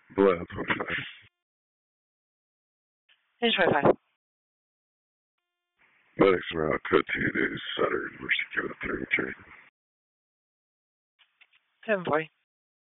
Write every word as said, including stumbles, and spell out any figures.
Blue twenty-five. Range twenty-five. Medics around code two to Sutter, Mercy Code thirty-three. seven forty.